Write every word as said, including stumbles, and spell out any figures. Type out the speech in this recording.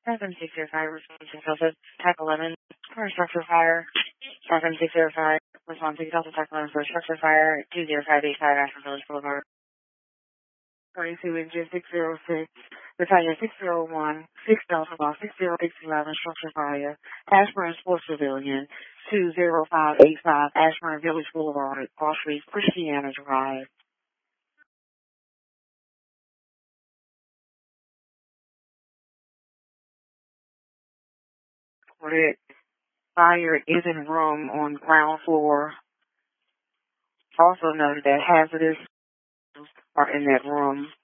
seven six zero five, response to Delta Type eleven for a structure fire. seven six zero five, response to Delta Type eleven for a structure fire. two zero five eight five, Ashburn Village Boulevard. twenty-two Engine six zero six, Battalion six zero one, six Delta Law six zero six eleven, structure fire. Ashburn Sports Pavilion, two zero five eight five, Ashburn Village Boulevard, Cross Street, Christiana Drive. Reported fire is in room on ground floor. Also noted that hazardous are in that room.